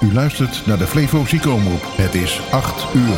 U luistert naar de Flevo Ziekenomroep. Het is 8 uur.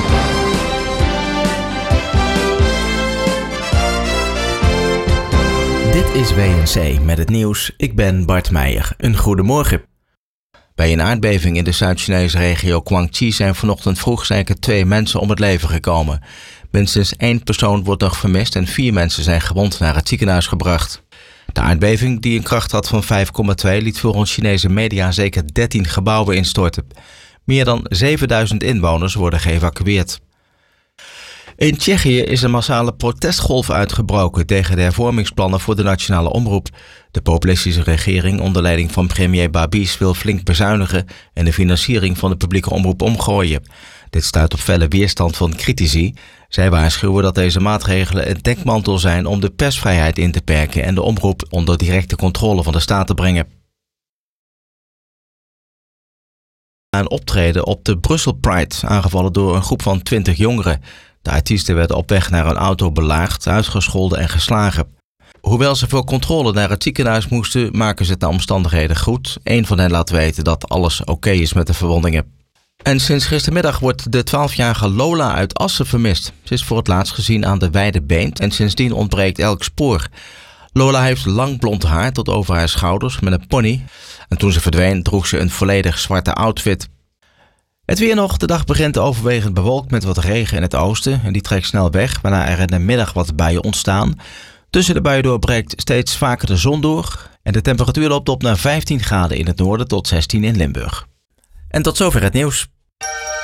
Dit is WNC met het nieuws. Ik ben Bart Meijer. Een goedemorgen. Bij een aardbeving in de Zuid-Chinese regio Guangxi zijn vanochtend vroeg zeker 2 mensen om het leven gekomen. Minstens 1 persoon wordt nog vermist en 4 mensen zijn gewond naar het ziekenhuis gebracht. De aardbeving, die een kracht had van 5,2, liet volgens Chinese media zeker 13 gebouwen instorten. Meer dan 7000 inwoners worden geëvacueerd. In Tsjechië is een massale protestgolf uitgebroken tegen de hervormingsplannen voor de nationale omroep. De populistische regering onder leiding van premier Babiš wil flink bezuinigen en de financiering van de publieke omroep omgooien. Dit stuit op felle weerstand van critici. Zij waarschuwen dat deze maatregelen een dekmantel zijn om de persvrijheid in te perken en de omroep onder directe controle van de staat te brengen. Een optreden op de Brussel Pride, aangevallen door een groep van 20 jongeren. De artiesten werden op weg naar een auto belaagd, uitgescholden en geslagen. Hoewel ze voor controle naar het ziekenhuis moesten, maken ze het naar omstandigheden goed. Een van hen laat weten dat alles oké is met de verwondingen. En sinds gistermiddag wordt de 12-jarige Lola uit Assen vermist. Ze is voor het laatst gezien aan de Wijde Beent en sindsdien ontbreekt elk spoor. Lola heeft lang blond haar tot over haar schouders met een pony. En toen ze verdween droeg ze een volledig zwarte outfit. Het weer nog. De dag begint overwegend bewolkt met wat regen in het oosten. En die trekt snel weg, waarna er in de middag wat buien ontstaan. Tussen de buien door breekt steeds vaker de zon door. En de temperatuur loopt op naar 15 graden in het noorden tot 16 in Limburg. En tot zover het nieuws.